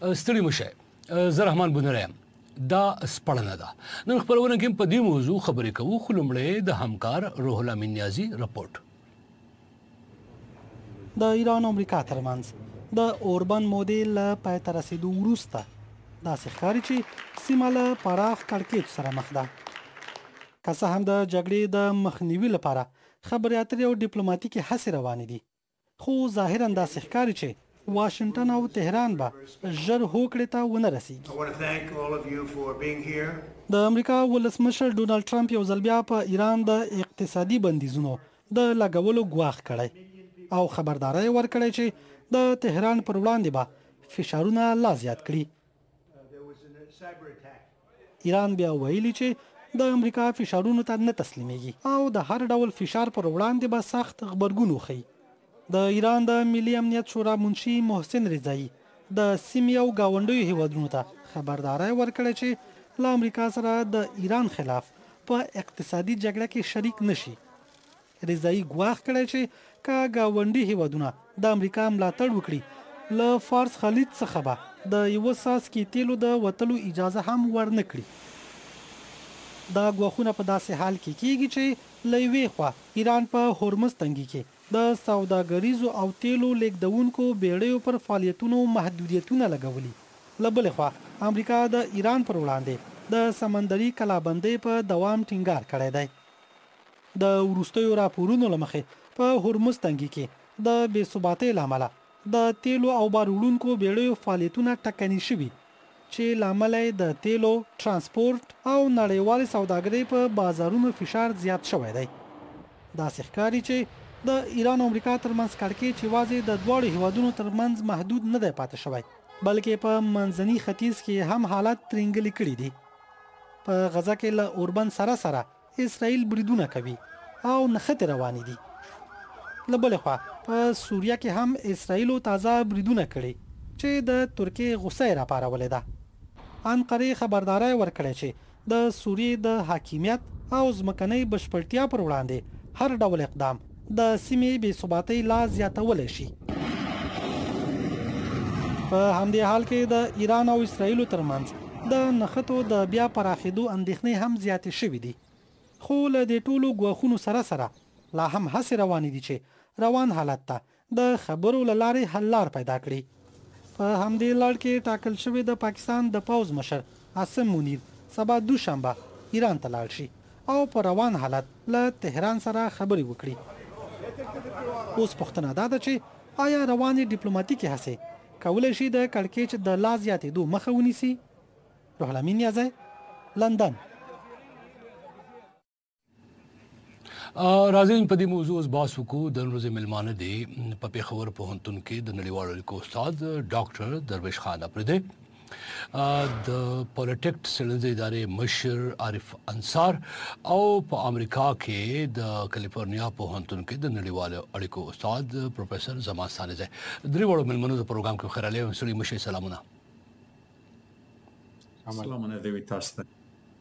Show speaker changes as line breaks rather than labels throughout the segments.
ستړي مشه زه رحمان بونری یم دا سپړنه ده نن خبرونه کې په دې موضوع خبرې کوو خو لومړی د همکار روح الله امین نیازي رپورټ
د ایران او امریکا ترمنځ د اوربن مودیل له پای ته رسیدو وروسته داسې ښکاري چې سیمه له پراخ کړکېچ سره مخ ده که څه هم د جګړې د مخنیوي لپاره خبرې اترې او ډیپلوماټیکې هڅې روانې دي خو ظاهرا داسې ښکاري چې واشنگټن او تهران به ژر هوکړې ته ونه رسیږي د امریکا ولسمشر ډونالد ټرمپ یو ځل بیا په ایران د اقتصادي بندیزونو د لګولو ګواښ کړی او خبرداری ورکړی چې د تهران پر وړاندې به فشارونه لا زیات کړي ایران بیا ویلي چې د امریکا فشارونو ته نه تسلیمېږي او د هر ډول فشار پر وړاندې به سخت غبرګون وښيي د ایران د ملي امنیت شورا منشي محسن رضایی د سیمې او گاونډیو هیوادونو ته خبرداری ورکړی چې له امریکا سره د ایران خلاف په اقتصادي جګړه کې شریک نشي رضایی ګواښ کړی چې که گاونډي هیوادونه د امریکا ملاتړ وکړي له فارس خلیج څخه به د یوه څاڅکي تیلو د وتلو اجازه هم ورنه کړي دا ګواښونه په داسې حال کې کیږي چې له یوې خوا ایران په هورمز تنګي کې د سوداګریزو او تیلو لیږدونکو بیړیو پر فعالیتونو محدودیتونه لګولي له بلې خوا امریکا د ایران پر وړاندې د سمندري کلابندۍ په دوام ټینګار کړی دی د وروستیو راپورونو له مخې په هورمز تنګي کې د بې ثباتۍ له امله د تیلو او بار وړونکو بیړیو فعالیتونه ټکني شوي چې لامل د تیلو ترانسپورت او نړیوالې سوداګرۍ په بازارونو فشار زیات شوی دی داسې ښکاري چې د ایران او امریکا ترمنځ کړکېچ یوازې د دواړو هیوادونو ترمنځ محدود نه دی پاتې شوی بلکې په منځني ختیځ کې هم حالت ترینګلي کړي دي په غزه کې له اوربن سره سره اسرائیل بریدونه کوي او نښتې روانې دي له بلې خوا په سوریه کې هم اسرائیلو تازه بریدونه کړي چې د ترکیې غوسه یې راپارولې ده انقرې خبرداری ورکړی چې د سوریې د حاکمیت او ځمکنۍ بشپړتیا پر وړاندې هر ډول اقدام د سیمې بې ثباتۍ لا زیاتولی شي په همدې حال کې د ایران او اسرائیلو ترمنځ د نښتو د بیا پراخېدو اندېښنې هم زیاتې شوې دي خو له دې ټولو ګواښونو سره سره لا هم هڅې روانې دي چې روان حالت ته د خبرو له لارې حل لار پیدا کړي په همدې لړ کې ټاکل شوی د پاکستان د پوځ مشر عاصم منیر سبا دوشنبه ایران ته لاړ شي او په روان حالت له تهران سره خبرې وکړي اوس پوښتنه دا ده چې آیا روانې ډیپلوماټیکې هڅې کولی شي د کړکېچ د لا زیاتېدو مخه ونیسي روح الله امین نیازی لندن
راځئ په دې موضوع اوس بحث وکړو د نن ورځې میلمانه دی په پېښور پوهنتون کې د نړیوالو اړیکو استاد ډاکټر درویش خان اپریدی د پولیټیکټ څېړنیزې ادارې مشر عارف انصار او په امریکا کې د کیلیفورنیا پوهنتون کې د نړیوالو اړیکو استاد پروفیسر زمان ثانیزی درې وړو میلمنو د پروګرام کې خیر علي ستړي مشئ سلامونه
سلامونه دی تاسو ته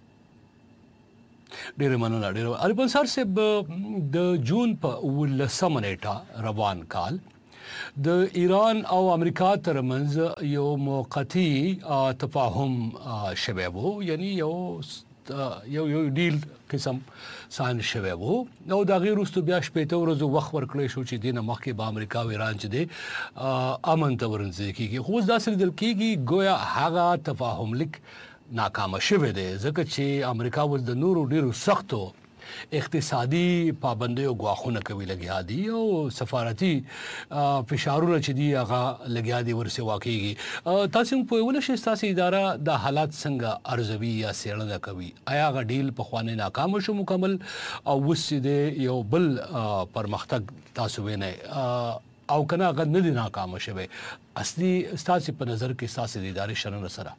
ډېر مننه ډېر عارف انصار صاحب د جون په 19 نیټه روان کال د ایران او امریکا ترمنځ یو موقتی تفاهم شوی وو یعنی یو ډیل قسم ساين شوی وو نو دا غیر وروسته بیا شپږ ورځې وخت ورکړی شو چې دینه مخکې به امریکا او ایران چې دی امن ته ورنځي کیږي خو دا سره دل کیږي گویا هغه تفاهم لیک ناکام شوی دی ځکه چې امریکا ول د نورو ډیرو سختو اقتصادي پابندیو غواخونه کوي لګیا دي او سفارتي فشارونه چې دی هغه لګیا دي ورسې واقعي تاسو په ول شي تاسو اداره د حالات څنګه ارزوي یا سیړنه کوي آیا غ ډیل په خوانه ناکام شو مکمل او وسیده یو بل پرمختګ تاسو وینئ او کنه غ نه دي ناکام شوه اصلي تاسو په نظر کې تاسو د ادارې شننه سره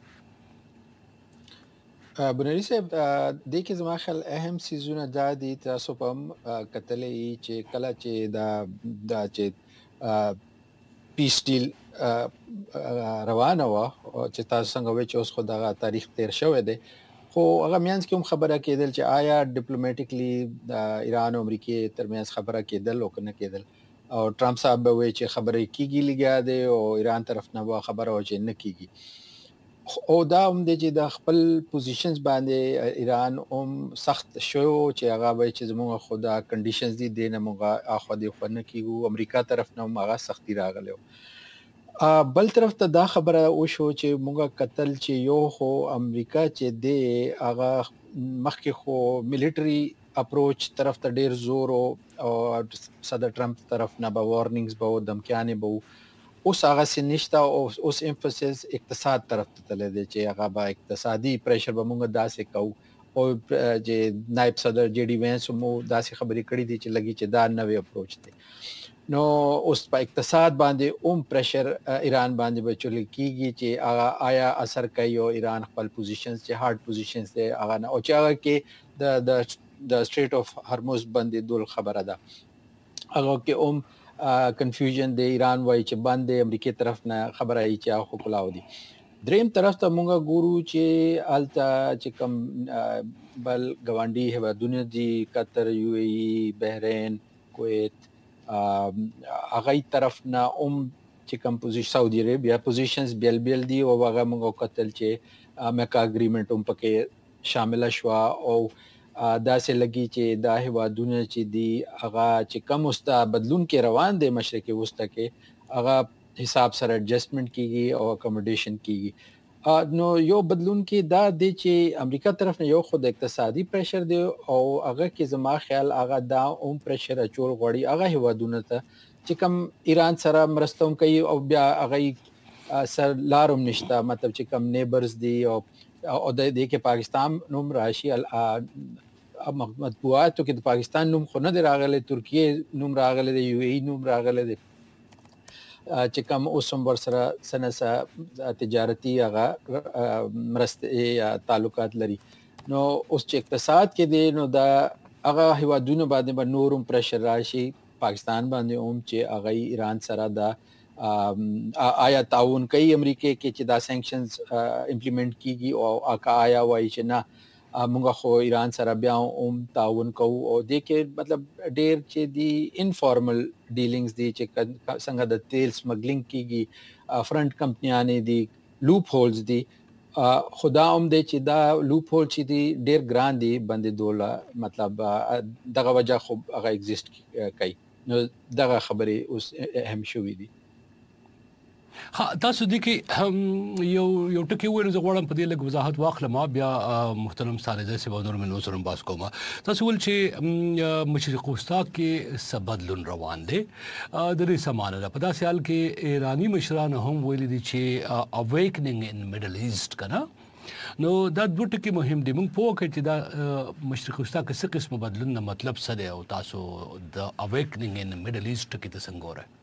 بنری صاحب د کې زما خل اهم سيزونه دا دي تاسو په کتلې چې کله چې دا چې پیس ډیل روانه و چې تاسو څنګه وایي چې اوس خو دا تاریخ تیر شوی دی خو هغه میانس کې هم خبره کېدل چې آیا ډیپلوماټیکلی د ایران او امریکای ترمنځ خبره کېدل او کنه کېدل او ټرمپ صاحب به وایي چې خبرې کیږي لګیا دی او ایران طرف نه به خبره و چې نه کیږي او دا هم دی چې د خپل پوزیشنز باندې ایران هم سخت شو چې هغه به چې زموږ خدا کنډیشنز دي د نه موږ اخو دی خو نه کیږو امریکا طرف نه هم هغه سختی راغلی بل طرف ته دا خبره وشو چې موږ قتل چې یو خو امریکا چې دی هغه مخکې خو ملټری اپروچ طرف ته ډیر زور او صدر ټرمپ طرف نه به وارنینګز به دمکیانې به اوس هغه سنشتا او اوس امفسس اقتصاد طرف ته تللی دی چې هغه به اقتصادي پریشر به موږ داسې کوو او چې نائب صدر جی ډي وینس مو داسې خبرې کړې دي چې لګي چې دا نوې اپروچ دی نو اوس په اقتصاد باندې پریشر ایران باندې بچول کیږي چې هغه آیا اثر کوي او ایران خپل پوزیشنز چې هارد پوزیشنز دی هغه نه او چې هغه کې د سټریټ اف هرموز باندې دول خبره ده هغه کې کنفیوژن دی ایران وایي چې باندې امریکای طرف نه خبره ای چې هغه کلاو دي دریم طرف ته موږ ګورو چې التا چې کوم بل ګوانډي هیوادونه دي قطر یو ای بحرین کویت هغه طرف نه چې کوم پوزیشن سعودي عربیا پوزیشنز بیل دي او هغه موږ قتل چې میکا اګریمنت هم پکې شامل شو او دا سه لګي چې دا هیوادونه چې دي هغه چې کم وستا بدلون کې روان دي مشرقي وسطا کې هغه حساب سره ایڈجسټمنٹ کیږي او اکوموډیشن کیږي نو یو بدلون کې دا دی چې امریکا طرف نه یو خود اقتصادي پریشر دی او هغه کې زما خیال هغه دا پریشر اچول غوړي هغه هیوادونه ته چې کوم ایران سره مرستوم کوي او بیا هغه سر لارم نشته مطلب چې کوم نیبرز دی او د دې کې پاکستان نوم راشي مطبوعاتو کې د پاکستان نوم خو نه دی راغلی ترکیه نوم راغلی دی یو ای نوم راغلی دی چې کوم اوسم ور سره سنسا تجارتي هغه مرسته یا تعلقات لري نو اوس چې اقتصاد کې دی نو دا هغه هیوادونه باندې نورم پریشر راشي پاکستان باندې چې هغه ایران سره دا آیا تعاون کوي امریکا کې چې دا سانکشنز امپلیمنٹ کیږي او آیا وایي چې نه موږ خو ایران سره بیا تعاون کوو او د کې مطلب ډیر چې دی انفارمل ډیلینګز دي چې څنګه د تیل سمګلینګ کیږي فرنٹ کمپنیانې دي لوپ هولز دي خدا دی چې دا لوپ هول چې دی ډیر ګران دي باندې دوله مطلب دغه وجه خو هغه ایگزیست کوي نو دغه خبرې اوس اهم شوې دي
تاسو د کې یو ټکی وایو زه غواړم په دې لږ وضاحت واخلم بیا محترم سارزه سی نور من وسره باس کوم تاسو ول چې مشرق وسطا کې سبدلون روان دي د دې سمانه ده په داسې حال کې ایرانی مشران هم ویلي دي چې اویکنینګ ان میډل ایست کنه نو دا دوه ټکي مهم دي موږ په وخت چې دا مشرق وسطا کې څه قسم بدلون نه مطلب څه دی او تاسو د اویکنینګ ان میډل ایست کې څه څنګه وره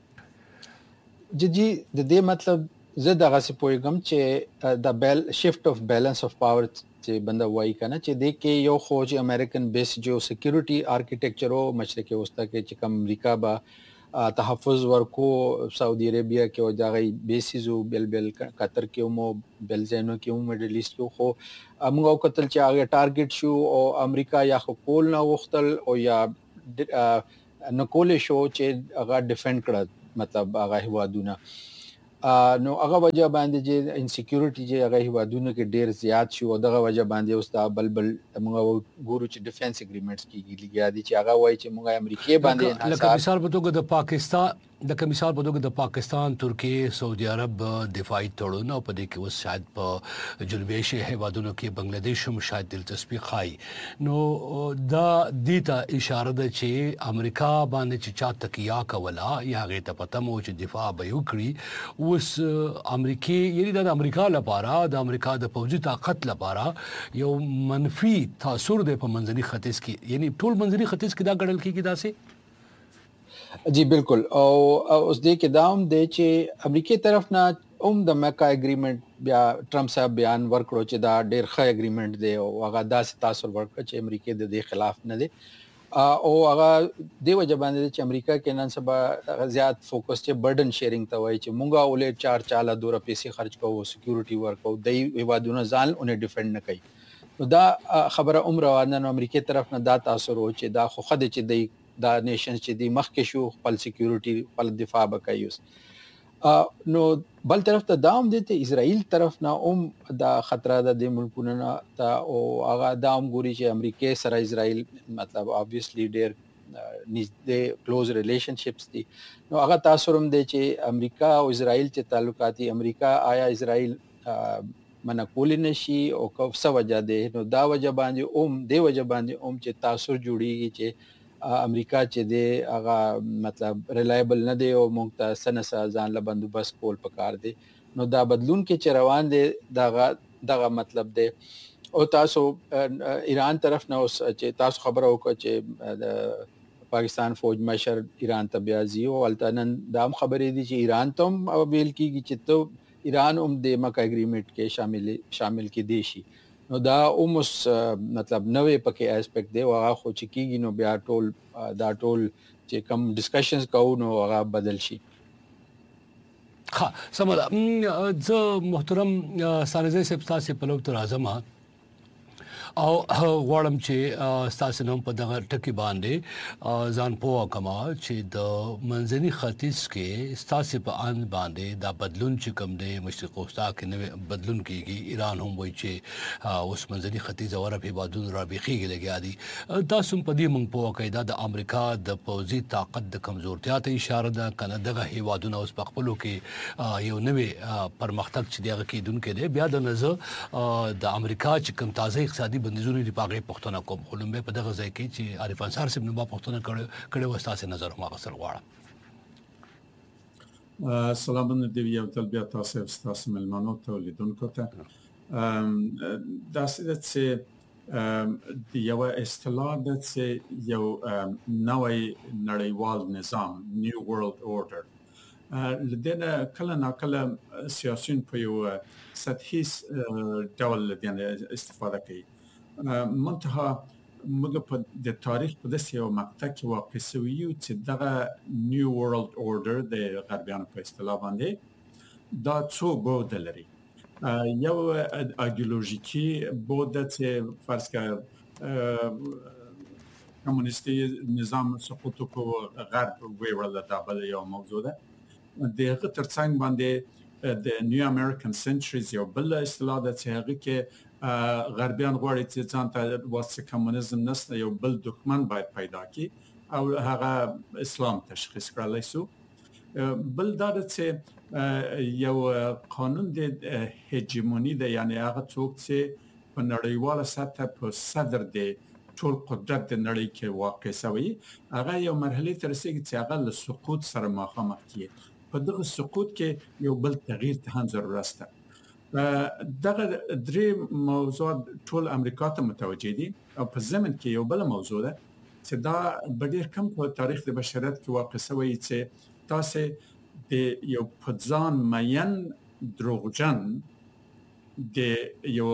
جی د دې مطلب زه دغه څه پوهیږم چې د شفت اف بیلانس اف پاور چې بنده وایي کنه چې د کې یو خو چې امریکن بیس جو سکیورټي آرکیټیکچر او مشرقي وسطا کې چې کوم امریکا با تحفظ ورکو سعودي عربیا کې او دغه بیسز او بل قطر کې مو بل زینو کې مو میډل ایست کې خو موږ قتل چې هغه ټارګټ شو او امریکا یا خو کول نه وختل او یا نکول شو چې هغه ډیفند کړ مطلب هغه هیوادونه نو هغه وجه باندې چې انسیکیورټي چې هغه هیوادونه کې ډیر زیات شو دغه وجه باندې اوس دا بلبل موږ ګورو چې ډیفنس اګریمنټس کیږي لګیا دي چې هغه وایي چې موږ امریکای باندې
لکه مثال په توګه د پاکستان ترکیه سعودي عرب دفاعي تړون او په دې کې اوس شاید په جنوبي ایشیا هیوادونو کې بنگلاديش هم شاید دلچسپي ښایي نو دا دیته اشاره ده چې امریکا باندې چې چا تکیه کوله یا هغه ته پته مو چې دفاع به وکړي اوس امریکای یعنی د امریکا لپاره د امریکا د پوځي طاقت لپاره یو منفي تاثیر دی په منځني ختیځ کې یعنی ټول منځني ختیځ کې دا ګڼل کېږي داسې
جی بالکل او اوس دې کې داوم دی چې امریکای طرف نه د میکا اګریمنٹ بیا ټرمپ صاحب بیان ورکړو چې دا ډیر ښه اګریمنٹ دی او هغه داسې تاثیر ورکړ چې امریکای د دې خلاف نه دی او هغه دی وجه باندې چې امریکا کې نن سبا زیات فوکس چې برډن شیرینګ ته وایي چې مونږه اولې چار چاله دوره پیسې خرج کوو سکیورټي ورکو د هیوادونو ځان اونې ډیفند نه کوي نو دا خبره روانه نو امریکای طرف نه دا تاثیر و چې دا خو خدای چې دی دا نیشن چې دی مخکې شو خپل سکیورټي خپل دفاع وکایوس نو بل طرف ته دام دي ته اسرائیل طرف نه دا خطر ده د ملکونو نه ته او هغه دام ګوري چې امریکا سره اسرائیل مطلب obviously ډېر نږدې کلوز ریلیشنشپس دي نو هغه تاثر هم دی چې امریکا او اسرائیل چې تعلقات دي امریکا آیا اسرائیل منکول نشي او څه وجه ده نو دا وجه باندې دی وجه باندې چې تاثر جوړیږي چې امریکا چې دی هغه مطلب ریلایبل نه دی او موږ ته سنسه ځان له بندوبست کول پکار دی نو دا بدلون کې چې روان دی دغه مطلب دی او تاسو ایران طرف نه اوس چې تاسو خبره وکړه چې د پاکستان فوج مشر ایران ته بیا ځي او التنن دا خبرې دي چې ایران ته ویل کیږي چې ته ایران هم د مکه اګریمنٹ کې شامل کې دي شي نو دا اومس مطلب نوې پکې اسپیکټ دی هغه خو چې کیږي نو بیا ټول چې کوم ډسکشنز کوو نو هغه بدل شي
ها سمه زه محترم سانزه صاحب تاسو په لوب تر اعظم او غواړم چې تاسو نوم په دغه ټکی باندې ځان پوه کما چې د منځني ختیځ کې تاسو په ان باندې دا بدلون چې کوم دی مشرق وسطا کې نو بدلون کیږي ایران هم وایي چې اوس منځني ختیځ او عرب هیوادونو را بيخيږي لګیا دي تاسو په دې مونږ پوه کیدا د امریکا د پوځي طاقت د کمزورتیا ته اشاره ده کنه دغه هیوادونو اوس په خپلو کې یو نوې پرمختګ چې دغه کېدونکو دی بیا د نظر د امریکا چې کوم تازه اقتصادي بندیزونه دی پاغه پښتنه کوم خلومبه په دغه ځای کې چې عارف انصار صاحب نو با پښتنه کړي وستاسو نظر ما غسر غواړم
سلامونه دی یو تل بیا تاسو ملمنو ته لیدونکو ته دا چې د یو اصطلاح د چې یو نوې نړیوال نظام نیو ورلد اورډر لدينا کله ناکله سیاسيون په یو سطحي ډول استفاده کوي منتها موږ په د تاریخ په داسې یو مقطع کې واقع شوي یو چې دغه نیو ورلد اورډر د غربیانو په اصطلاح باندې دا څو بعد لري یو ایدئولوژیکي بعد چې فرض کړه کمونیستي نظام سقوط کو غرب ویل دا بل یو موضوع ده دغه ترڅنګ باندې د نیو امریکن سنچریز یو بل اصطلاح ده چې هغه کې غربیان غواړي چې ځان ته واسه کمونیزم نسته یو بل دښمن باید پیدا کړي او هغه اسلام تشخیص کړل شو بل دا چې یو قانون د هجمونی ده یعنی هغه څوک چې په نړیواله سطح په صدر د ټول قدرت د نړۍ کې واقع شوی هغه یو مرحله تر رسیدي چې هغه له سقوط سره مخامخ کیږي په دغه سقوط کې یو بل تغییر ته هم ضرورت ده دغه درې موضوعات ټول امریکا ته متوجه دي او په ضمن کې یو بل موضوع ده چې دا ډېر کم په تاریخ د بشریت کې واقع شوی چې تاسو د یو پځان مین دروغجن د یو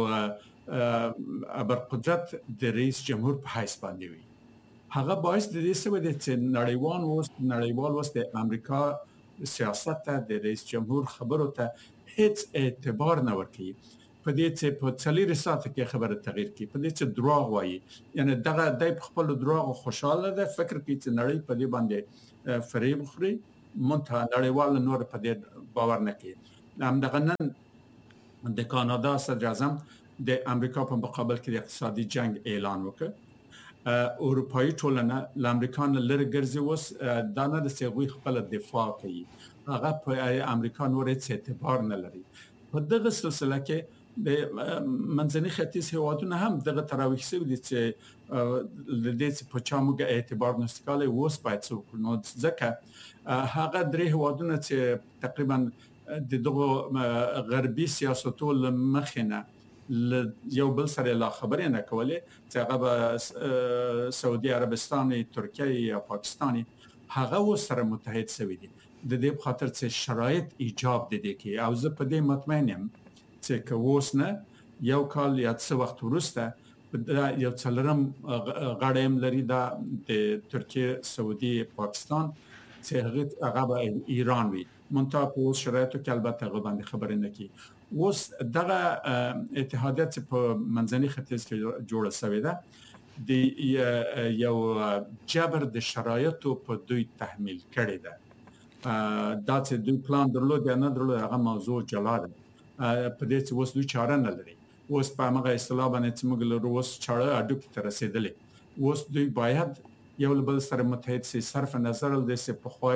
ابرقدرت د رئیس جمهور په حیث باندې وي هغه باعث د دې سبب دی چې نړیوال وس د امریکا سیاست ته د رئیس جمهور خبرو ته هیڅ اعتبار نه ورکوي په دې چې په څلور ساعت کې خبره تغییر کوي په دې چې دروغ وایي یعنی دغه د خپل دروغ خوشاله ده فکر کوي چې نړۍ په دې باندې فریب خوري منتها نړیوال نور په دې باور نه کوي همدغه نن د کانادا صدر اعظم د امریکا په مقابل کې د اقتصادي جنگ اعلان وکړ اروپאי ټولنه ل امریکا نه لږ ګرځي وس دا نه د سیغوي خپل دفاع کوي هغه په امریکا نور هیڅ اعتبار نه لري په دغه سلسله کې د منځني ختیځ هیوادونه هم دغه تراویح سوي دي چې د دې په چا موږ اعتبار نشکاله وس باید څوک نو ځکه هغه درې هیوادونه چې تقریبا د دغه غربي سیاستو لمخنه یو بل سره لا خبرې نه کولې چې هغه سعودي عربستان ترکیه یا پاکستان هغه سره متحد شوي دي د دې په خاطر چې شرایط ایجاب دي کې او زه په دې مطمئن یم چې کووسنه یو کال یا څه وخت وروسته یو څلرم غړیم لري د ترکیه سعودي پاکستان چې هغه ایران وي منتها په شرایطو کې البته هغه باندې خبرې نه کوي اوس دغه اتحادیه چې په منځني ختیځ کې جوړه شوې ده د یو جبر د شرایطو په دوی تحمیل کړی ده. دا چې دوی پلان درلود یا نه درلود هغه موضوع جلا ده. په دې چې اوس دوی چاره نه لري. اوس په هغه اصطلاح باندې چې موږ لرو اوس چاره اډوکې ته رسېدلې. اوس دوی باید یو له بل سره متحد سي، صرف نظر له دې چې پخوا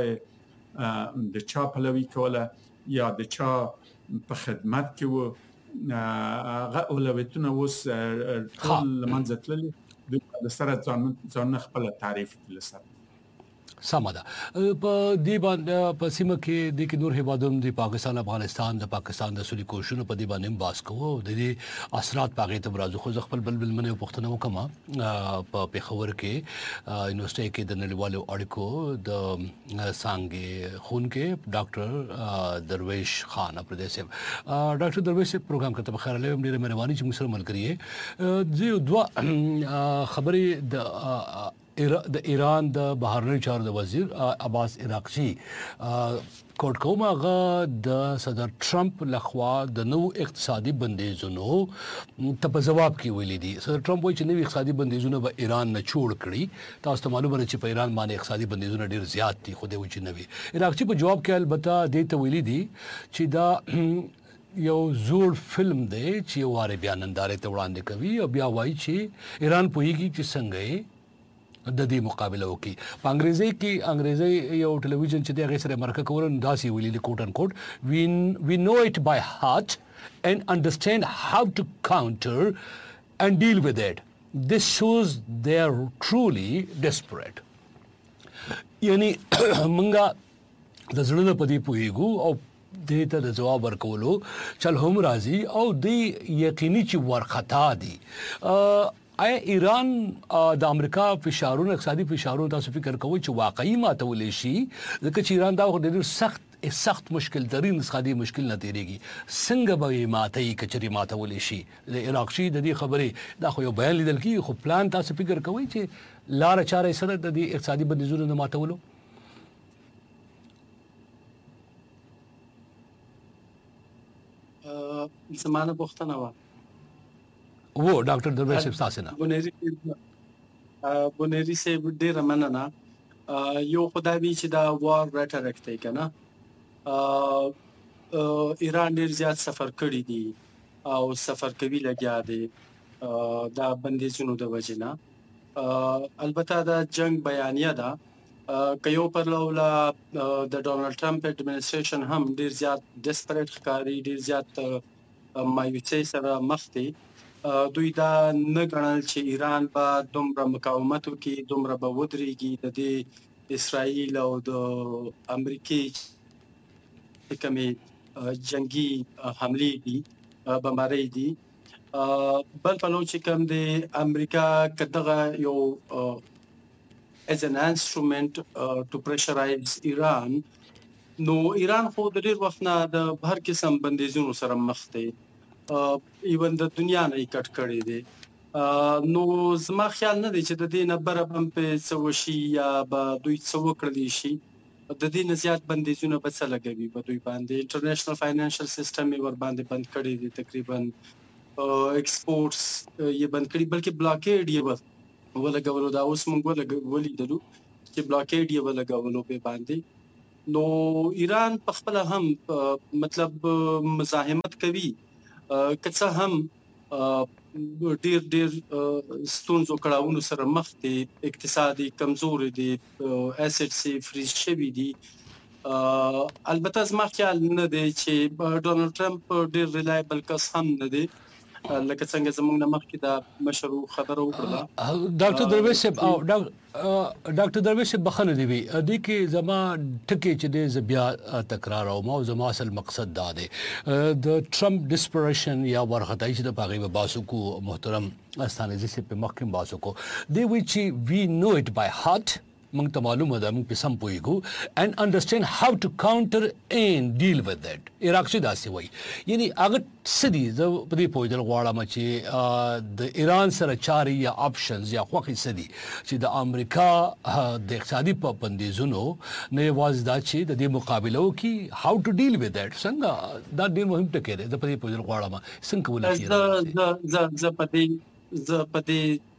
د چا پلوي کوله یا د چا په خدمت کې و، هغه اولویتونه اوس ټول له منځه تللي. دوی د سره ځان خپل تعریف کړي سره
سمه ده. په دې باندې په سیمه کې د نور هیوادونو د پاکستان افغانستان د پاکستان د سولې کوششونو په دې باندې باس کوو د دې اثرات پاغې ته راځو. خو خپل بلبل منه پښتنه وکما په پیښور کې یونیورسيټي کې د نړیوالو اړیکو د څنګه خون کې ډاکټر درویش خان پردیسه ډاکټر درویش پروګرام کته په خیر له ډیره مهرباني چې موږ سره ملګری یې. دوه خبرې د ایران د بهرنی چارو د وزیر عباس عراقچی کوټ کوم هغه د صدر ټرمپ لخوا د نو اقتصادي بندیزونو ته په جواب کې ویلي دي. صدر ټرمپ وایي چې نوې اقتصادي بندیزونه به ایران نه جوړ کړي. تاسو ته معلومه ده چې په ایران باندې اقتصادي بندیزونه ډیر زیات دي، خو دوی چې نوې عراقچی په جواب کې البته دې ته ویلي دي چې دا یو زوړ فلم دی چې یو واره بیاننداري ته وړاندې کوي او بیا وایي چې ایران پوهیږي چې څنګه د دې مقابله وکي. په انګریزي یو ټلویزیون چې دغه سره مرکه کول داسې ویلي کوټ ان کوټ we know it by heart and understand how to counter and deal with it. This shows they are truly desperate. یعنی منګه د زړه په دې پوهیږو او دې ته د جواب ورکولو چل هم راځي او دې یقیني چې ورخطا دي. آیا ایران د امریکا فشارونو اقتصادي فشارونو تاسو فکر کوئ چې واقعي ماتولی شي؟ ځکه چې ایران دا ډېر سخت مشکل ترین اقتصادي مشکل نه تیریږي. څنګه به یې ماتوي کچري ماتولی شي؟ د عراقچي د دې خبرې دا خو یو بیان لیدل کېږي، خو پلان تاسو فکر کوئ چې لاره چاره سره د دې اقتصادي بندیزونو نه ماتولو؟
زمانه پوښتنه وه
वो डॉक्टर दरवेश साहब تاسو نه
بونيري صاحب ډیره مننه. یو خدای وی چې دا وار ریټریک دی کنه. ایران ډیر زیات سفر کړی دی او سفر کوي لګیا دی دا بندیزونو د وجنه. البته دا جنگ بیانیه ده که یو پر لولا د ډونالد ټرمپ اډمنسټریشن هم ډیر زیات ډیسپریټ ښکاري، ډیر زیات مایوسۍ سره مخ دي. دوی دا نه ګڼل چې ایران به دومره مقاومت وکړي، دومره به ودرېږي. د دې اسرائیل او د امریکې کومې جنگي حملې دي بمبارۍ دي. بل پلو چې کوم د امریکا کدغه یو as an instrument to pressurize Iran، نو ایران خو د ډېر وخت نه د هر قسم بندیزونو سره مخ دی، ایون د دنیا نه یې کټ کړی دی. نو زما خیال نه دی چې د دې نه بره به هم پرې څه وشي یا به دوی څه وکړلی شي. د دې نه زیات بندیزونه به څه لګوي په دوی باندې. انټرنیشنل فاینانشل سیسټم یې ورباندې بند کړی دی، تقریبا ایکسپورټس یې بند کړي، بلکې بلاکیډ یې ولګولو. دا اوس موږ ولیدلو چې بلاکیډ یې ولګولو به باندې. نو ایران په خپله هم مطلب مزاحمت کوي، که څه هم ډیر ستونزو کړاوونو سره مخ دي، اقتصادي کمزوري دي، اسیټس فریز شوي دي. البته زما خیال نه دی چې ډونالد ټرمپ ډیر ریلایبل کس هم نه دی، لکه څنګه زموږ نه مخکې دا مشرو خبره وکړه.
ډاکټر درویش صاحب بخښنه دې وي دې کې زما ټکي چې دې بیا تکرار او ما زما اصل مقصد دا دی د ټرمپ ډیسپریشن یا ورخطای چې د پاغي به باسو کو محترم استانزي سي په مخکې باسو کو دی وی چې وی نو اټ بای هارت، موږ ته معلومه ده، موږ په سم پوهیږو and understand how to counter and deal with it. عراقچي داسې وایي، یعنی هغه څه دي زه په دې پوهېدل غواړم چې د ایران سره چارې یا آپشنز یا خوښې څه دي چې د امریکا د اقتصادي بندیزونو نه یوازې دا چې د دې مقابله وکړي how to deal with it. څنګه دا ډېر مهم ټکی دی، زه په دې پوهېدل غواړم څنګه کولی شي.
زه په دې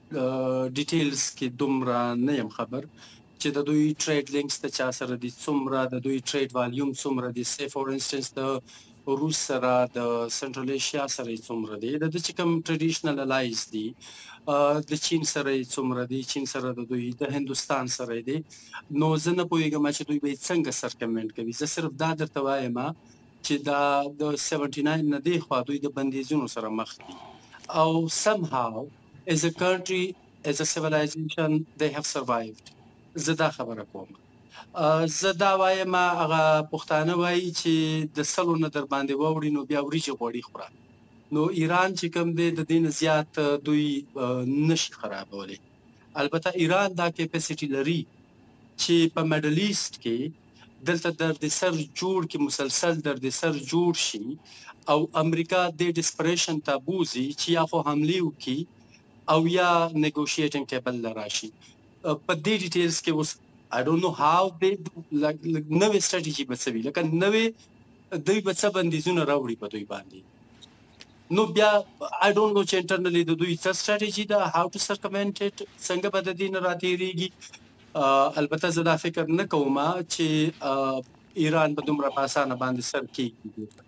ډیټیلز کې دومره نه یم خبر چې د دوی ټریډ لینکس ته چا سره دي څومره د دوی ټریډ والیوم څومره دي سی فور انسټنس د روس سره د سنټرل ایشیا سره څومره دي د چې کوم ټریډیشنل الایز دي د چین سره څومره دي چین سره د دوی د هندستان سره دي نو زه نه پوهیږم چې دوی به څنګه سرکمنټ کوي زه صرف دا درته وایم چې دا د 79 نه دی خو دوی د بندیزونو سره مخ دي او somehow as a country as a civilization they have survived زه دا خبره کوم زه دا وایم هغه پښتانه وایي چې د سلو نه در باندې واوړي نو بیا وریجې غوړي خوره نو ایران چې کوم دی د دین زیات دوی نشي خرابولی البته ایران دا کیپاسټي لري چې په میډل ایست کې دلته د سر جوړ کې مسلسل د سر جوړ شي او امریکا د ډیسپریشن ته بوزي چې یا خو حمله وکړي او یا نیګوشیټینګ ټیبل لراشي په دې ډیټیلز کې اوس I don't know how they نوې ستراتیژي بسوي لکه نوې دوی به څه بندیزونه راوړي په دوی باندې نو بیا I don't know چې انټرنلی د دوی څه ستراتیژي ده how to circumvent it څنګه به د دې نه راتېریږي البته زه دا فکر نه کوم چې ایران په دومره په اسانه باندې سر کېږي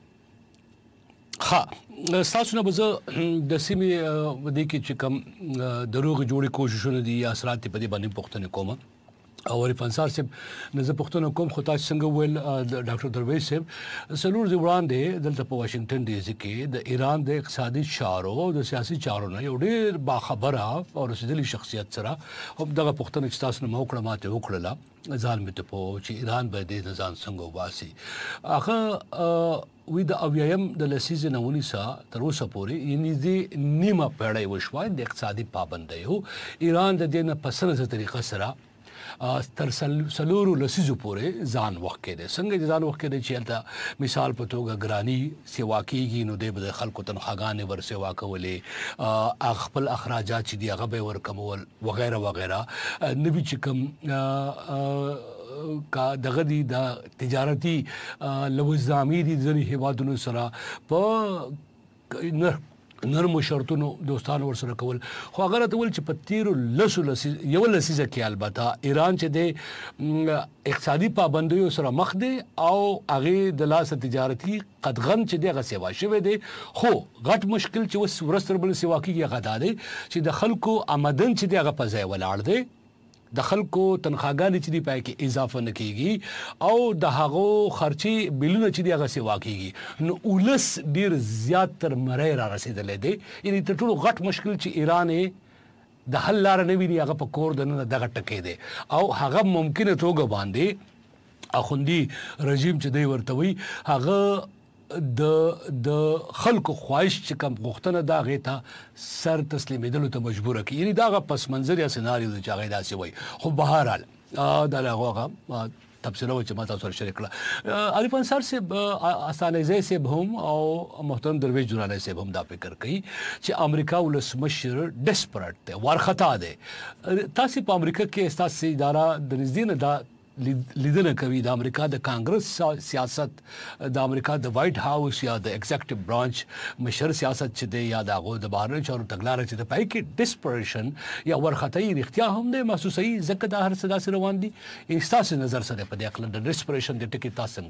ها تاسو نه به زه د سیمې د کې چې کوم دروغ جوړې کوششونه دي یا اثرات په دې باندې پوښتنه کوم او عرفان صاحب نزه پښتون کوم خو تاسو څنګه ویل ډاکټر درویش صاحب سلور دی وړاندې دلته په واشنگټن ډي سي کې د ایران د اقتصادي چارو د سیاسي چارو نه یو ډېر باخبره او رسیدلی شخصیت سره هم دغه پښتون چې تاسو نه موکړه ماته وکړه ځان مې ته په چې ایران به د ځان څنګه واسي هغه وی د اویایم د لسیزې نمونی سا تر اوسه پورې یعنی د نیمه پیړۍ وشوه د اقتصادي پابندیو ایران د دې نه په سره طریقه سره تر سلورو لسیزو پورې ځان وخت کې څنګه ځان وخت کې چې البته مثال په توګه ګرانی سیوا کیږي نو د خلکو تنخواګانې ور سیوا کولې خپل اخراجات چې دی هغه به ور کمول وغیرہ وغیرہ نبی چې کوم کا دغه دي د تجارتي لوزامي دي ځنی هیوادونو سره په نرم شرطونو دوستانو ورسره کول خو هغه ته ول چې په تیرو یو لسیزه کې البته ایران چې د اقتصادي پابندیو سره مخ دی او هغه د لاس تجارتي قدغن چې دغه سیوا شوی دی خو غټ مشکل چې وس ورستر بل سیوا کیږي غدا دی چې د خلکو آمدن چې دغه په ځای ولاړ دی د خلکو تنخواګانې چې دی پای کې اضافه نه کیږي او د هغو خرچي بلونه چې دی هغه سیوا کیږي نو ولس ډیر زیات تر مړی را رسیدلې دی یعنی تر ټولو غټ مشکل چې ایران د حل لار نه ویني هغه په کور د نه دغه ټکې دی او هغه ممکنه توګه باندې اخوندي رژیم چې دی ورتوي هغه د خلکو خواهش چې کوم غوښتنه دا غیتا سر تسلیمېدلو ته مجبور کی یعنی دا پس منظر یا سيناریو چې هغه داسې وای خو بهرحال دا هغه تفصیل چې ما تاسو سره شریک کړه عارفان صاحب سے اسانه سے هم او محترم درویش جورانه سے هم دا فکر کوي چې امریکا ولسمشر ډیسپریټ دی ورخطا دی تاسو په امریکا کې اساسي اداره د نږدې نه دا لیدنه کوي د امریکا د کانګرس سیاست د امریکا د وایټ هاوس یا د ایگزیکټیو برانچ مشر سیاست چې دی یا د بهرنیو چارو تګلارې چې د پای کې ډیسپریشن یا ورخطای رښتیا هم د محسوسي ځکه د هر څه داسې روان دي استاسو نظر سره په دې خپل د ډیسپریشن د ټکی تاسو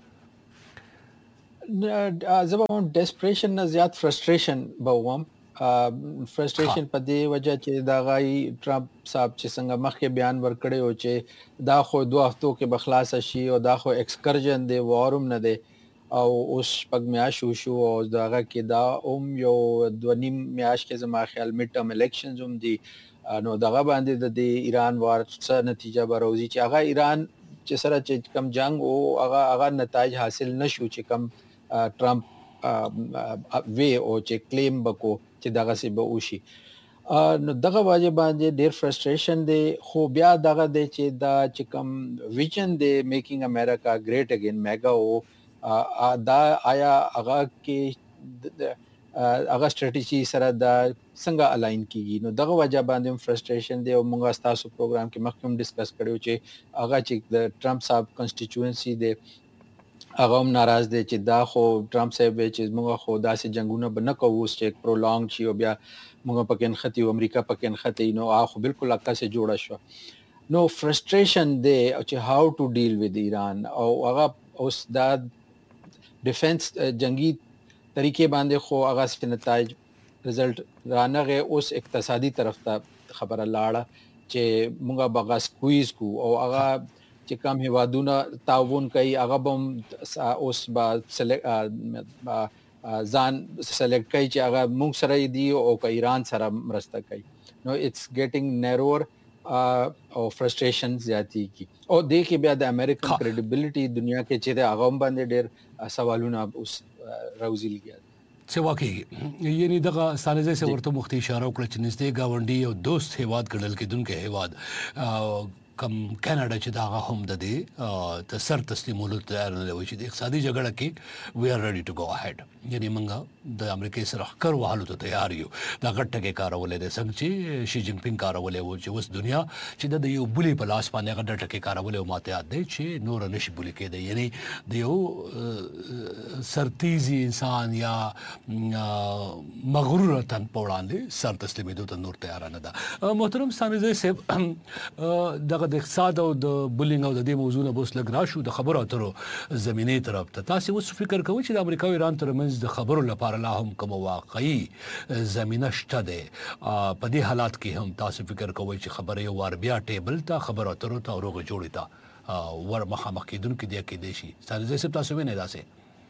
څنګه ګورئ
زبون ډیسپریشن نه زیات فرستریشن بوم فرستریشن په دې وجه چې دا غي ټرمپ صاحب چې څنګه مخکې بیان ورکړی او چې دا خو 2 هفتو کې بخلاص شي او دا خو ایکسکرژن دی وارم نه دی او اوس پګ شو او داغه کې دا یو 2.5 میاش کې زما خیال میډ ټرم الیکشنز دي نو دغه باندې د ایران وار څه نتیجه بروزي چې هغه ایران چې سره چې کم جنگ او هغه نتایج حاصل نشو چې کم ټرمپ وی او چې کلیم بکو چې دغه سی به وشي نو دغه واجب باندې ډیر فرستریشن دی خو بیا دغه دی چې دا چې کم ویژن دی میکینګ امریکا ګریټ اگین میگا او دا آیا هغه کې هغه سټریټیجی سره دا څنګه الاین کیږي نو دغه واجب باندې فرستریشن دی او موږ تاسو پروګرام کې مخکې ډیسکس کړو چې هغه چې د ټرمپ صاحب کنسټیټوئنسي دی هغه هم ناراض دي چې دا خو ټرمپ صاحب چې موږ خو داسې جنگونه به نه کوو چې پرولونګ شي او بیا موږ پکې نختی او امریکا پکې نختی نو هغه خو بالکل عکس جوړه شو نو فرستریشن دی چې هاو ټو ډیل وذ ایران او هغه اوس دا ډیفنس جنگي طریقې باندې خو هغه څه نتایج رزلټ رانغه اوس اقتصادي طرف ته خبره لاړه چې موږ بغا سکویز کو او هغه چې کوم هیوادونه تعاون کوي هغه بم اوس با ځان سلیکټ کوي چې هغه موږ سره دی او ایران سره مرسته کوي نو اټس ګیټینګ نارور او فرستریشن زیاتی کی او د کې بیا د امریکن کریډیبিলিټي دنیا کې چې هغه هم باندې ډېر سوالونه اوس راوځي
څه واقعي یعنی دغه ستانزه سره ورته مختی اشاره وکړه چې نږدې گاونډي او دوست هیواد ګڼل کېدونکو هیواد کم کاناډا چې دا هم د دې ته سر تسلیمولو تیار نه وي چې د اقتصادي جګړه کې وی آر ریډي ټو گو اهيډ یعنی موږ د امریکای سره خکر وهلو ته تیار یو دا غټه کې کارولې د څنګه چې شي جین پینګ کارولې و چې اوس دنیا چې د یو بلی په لاس باندې غټه کې کارولې او ماته یاد دی چې نور نشي بلی کېده یعنی د یو سرتیزي انسان یا مغرور تن په وړاندې سر تسلیمېدو ته نور تیار نه ده محترم ستانزه صاحب د اقتصاد او د بولینګ او د دې موضوع نه بوس لګ راشو د خبرو اترو زمينه طرف ته تاسو اوس فکر کوئ چې د امریکا او ایران ترمنځ د خبرو لپاره لا هم کوم واقعي زمينه شته ده په دې حالات کې هم تاسو فکر کوئ چې خبره یو ور بیا ټیبل ته خبرو اترو ته ورغه جوړی تا ور مخامخ کېدونکو دی کې دی شي ستاسو تاسو وینئ داسې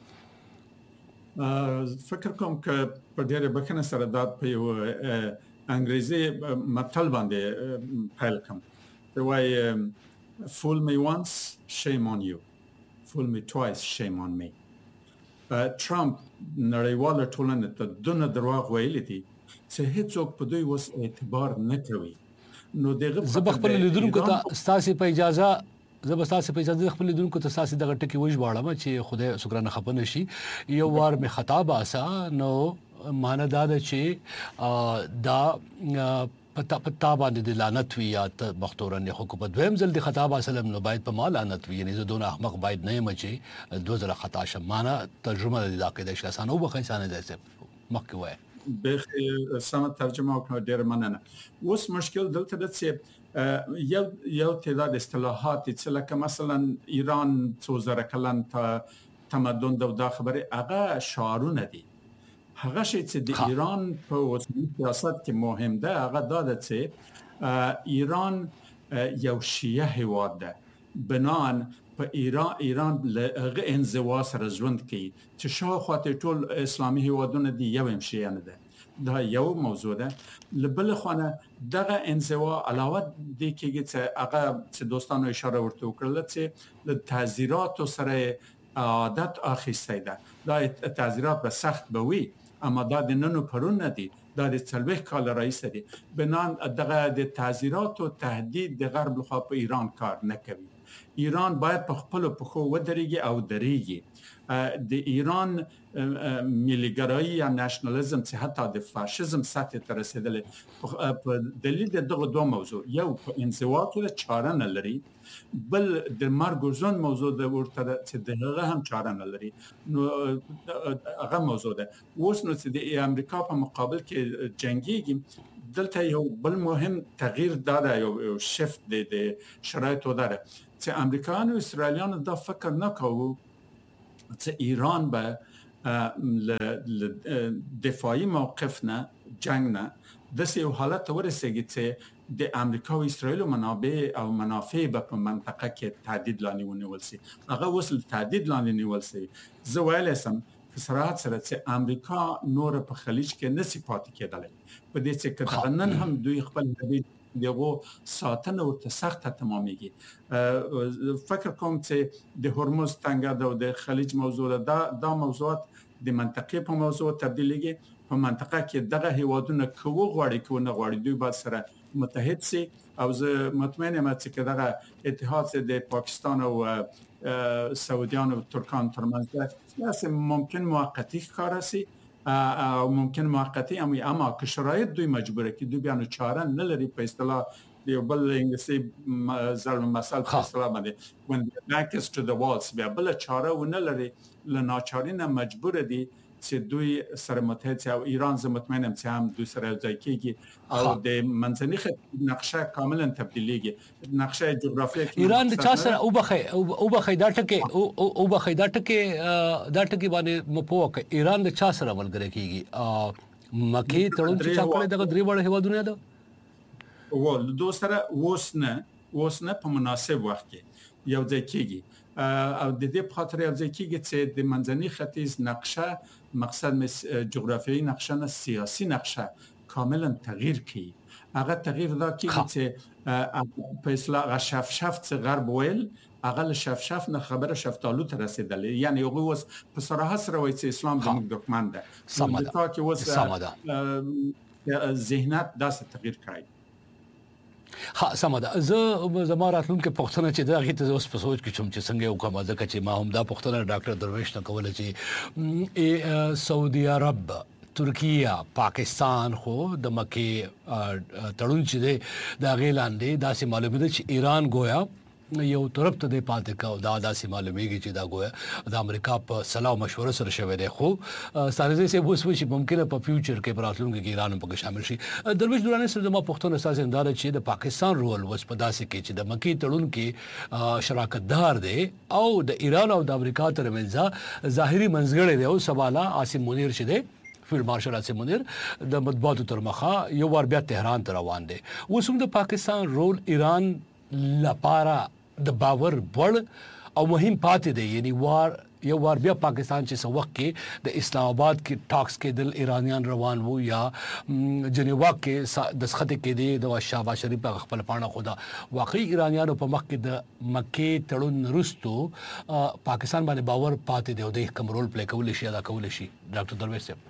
فکر کوم چې په ډېر بخنه سره دا په یو انګریزي متل باندې پیل کوم The way fool me once, shame on you. Fool me twice, shame on me. Trump نړیواله ټولنه ته دونه دروغ ویلي دي چې هیڅوک په دوی وس اعتبار نه کوي نو دغه
زه خپل لیدونکو ته ستاسو په اجازه خپل لیدونکو ته ستاسو دغه ټکی وژباړم چې خدای شکرانه خپنه شي یو وار می خطاب اسا نو معنی دا چې دا پتا باندې د لعنت وی یا مختورن حکومت دویم ځل د خطاب اسلام نو باید په مال لعنت وی یعنی زه دون احمق باید نه مچي دوزره خطا شمانه ترجمه د عقیده شخصانه وبخ انسان داسه مخکې وای
به سم ترجمه وکړه ډیر مننه اوس مشکل دلته د څه یو تعداد اصطلاحات چې لکه مثلا ایران 2000 کلن تمدن دا خبره هغه شعارونه دي هغه شی چې د ایران په اوسنی سیاست کې مهم ده هغه دا ده چې ایران یو شیعه هیواد ده بنان په ایران له انزوا سره ژوند کوي چې شاوخوا ټول اسلامي هیوادونه دي یو هم شیعه نه ده دا یو موضوع ده لبل خونه دغه انزوا علاوه د کېږي چې هغه چې دوستانو اشاره ورته وکړل چې د تعزیرات سره عادت اخیسته ده دا تعزیرات به سخت به وي اما دا د ننو پرون نه دي دا د څلوي کال رئیس دي بنان دغه د تعزیرات او تهدید د غرب لخوا په ایران کار نه کوي ایران باید په خپل پخو ودرېږي او درېږي د ایران ملیګرایی یا نېشنلزم چې حتی د فاشیزم سطح ته رسیدلې په دلیل دغه دوه موضوع یو په انزوااتو د چاره نه لري بل د مرګ او ژوند موضوع د ورته چې دغه هم چاره نه لري نو هغه موضوع ده اوس نو چې د امریکا په مقابل کې جنگيږي دلته یو بل مهم تغییر داده یو شفت د شرایطو داره چې امریکایانو او اسرائیلیانو دا فکر نه کوو چې ایران به دفاعي موقف نه جنگ نه د سیو حالت ورسېږي چې د امریکا او اسرائیل منابع او منافع په منطقه کې تهدید لاندې ونیول شي هغه وصل تهدید لاندې نیول شي زه ویلی سم په صراحت سره چې امریکا نور په خلیج کې نسی پاتې کېدلی په دې چې که نن هم دوی خپل دغه ساتنه ورته سخته تمامېږي فکر کوم چې د هرمز تنګه او د خلیج موضوع دا موضوعات د منطقې په موضوع تبدیلېږي په منطقه کې دغه هیوادونه کوو غواړي کو نه غواړي دوی باید سره متحد سي او زه مطمئن یم چې دغه اتحاد د پاکستان او سعودیان او ترکان ترمنځ داسې ممکن موقتی ښکاره سي او ممکن موقتی اما که شرایط دوی مجبوره کې دوی بیان چاره نه لري په اصطلاح یو بل انګلیسي ضرب مثل په اصطلاح باندې when the back is to the walls بیا بل چاره ونه لري لناچاري نه مجبور دي چې دوی سره متحد او ایران زه مطمئنم چې هم دوی سره یوځای کیږي او د منځني خط نقشه کاملا تبدیلیږي نقشه جغرافیه
ایران د چا سره او بخې دا ټکي باندې مپوکه ایران د چا سره ملګری کیږي مکه تړون چې چا کړی دغه درې وړ هیوادونه ده
ول دوه سره اوس نه په مناسب وخت کې یو ځای کېږي او د دې په خاطر یو ځای کېږي چې د منځني ختیځ نقشه مقصد جغرافیایي نقشه نه سیاسي نقشه کاملا تغییر کړي هغه تغییر دا کېږي چې په اصطلاح شفشف څخه غرب ویل هغه له شفشف نه خبره شفتالو ته رسیدلې یعنی هغه اوس په صراحت سره وایي چې اسلام زموږ دښمن ده
سمه
ده ذهنیت داسې تغییر کړی
سمه ده زه زما راتلونکي پوښتنه چې دا هغې ته زه اوس په سوچ کې شوم چې څنګه یې وکړم ځکه چې ما هم دا پوښتنه ډاکټر درویش نه کوله چې سعودي عرب ترکیه پاکستان خو د مکې تړون چې دی د هغې لاندې داسې معلومه ده چې ایران گویا یو طرف ته دی پاتې کا دا داسې معلومیږي چې دا گویا د امریکا په صلاح مشوره سره شوی دی خو سارزه سه اوس وشي ممکنه په فیوچر کې پر راتلونکي کې ایران هم پکې شامل شي درویش دوراني سره ما پښتون اساس اندار چې د پاکستان رول وس په داسې کې چې د مکی تړون کې شراکت دار دی او د ایران او د امریکا ترمنځ ظاهري منځګړی دی او سواله عاصم منیر چې دی فیلډ مارشل عاصم منیر د مطبوعاتو تر مخه یو ور بیا تهران ته روان دی اوس هم د پاکستان رول ایران لپاره د باور بڑ او مهم پاتې دی یعنی یو وار بیا پاکستان چې سو وخت کې د اسلام آباد کې ټاکس کې د ایرانیان روان وو یا جنیوا کې د سخت کې دی د شهباز شریف په خپل پاڼه خدا واقعي ایرانیانو په مخ کې د مکه تړون رستو پاکستان باندې باور پاتې دی او د کوم رول پلی کول شي ادا کول شي ډاکټر درویش صاحب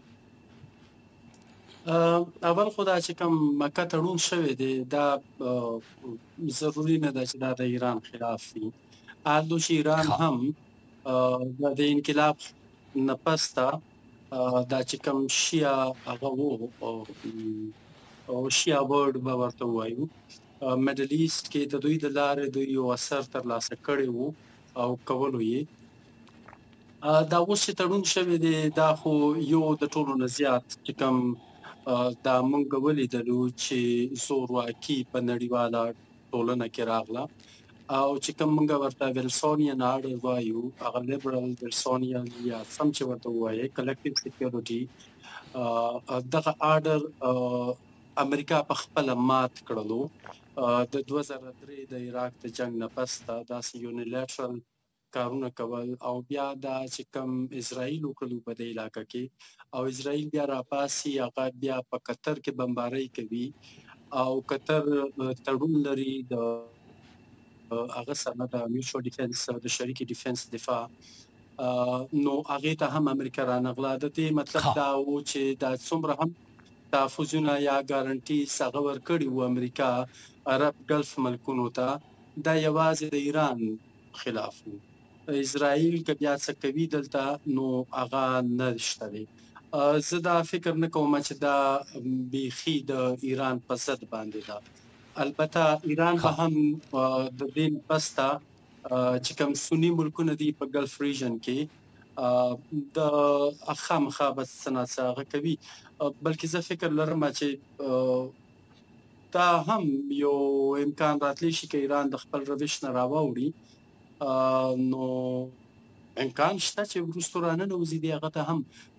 اول خدا چې کوم مکه تړون شوی دی دا ضروری نه ده چې دا د ایران خلاف وي حالو چې ایران هم د انقلاب نه پسته دا چې کوم شیا هغه وو او شیا ورډ به ورته وایو میډل ایست کې د دوی د لارې دوی یو اثر ترلاسه کړی وو او کولو یې دا اوس چې تړون شوی دی دا خو یو د ټولو نه زیات چې کوم دا مونږ ولیدلو چې زورواکي په نړیواله ټولنه کې راغله او چې کوم مونږ ورته ویلسونیان آرډر وایو هغه لیبرل ویلسونیان یا سم چې ورته وایي کلیکټیو سکیورټي دغه آرډر امریکا په خپل مات کړلو د 2003 د عراق د جنگ نه پس داسې یونیلیټرل کارونه کول او بیا دا چې کوم اسرائیل وکړو په دې علاقې کې او اسرائیل بیا راپاسي هغه بیا په قطر کې بمباري کوي او قطر تړون لري د هغه سره د میوچوال ډیفنس د شریکي ډیفنس دفاع نو هغه ته هم امریکا رانغله د دې مطلب دا و چې دا څومره هم تحفظونه یا ګارانټي څنګه ورکړي و امریکا عرب ګلف ملکونو ته دا یوازې د ایران خلاف و اسرائیل که بیا څه کوي دلته نو هغه نشته دی زه دا فکر نه کوم چې دا بیخي د ایران په ضد باندې ده البته ایران به هم د دې پسته چې کوم سنی ملکونه دي په ګلف ریجن کې د خامخا بس سناساغه کوي بلکې زه فکر لرم چې دا هم یو امکان راتلی شي چې ایران د خپل روش نه راوړي نو امکان شته چې وروسته راننوځي دی هغه ته هم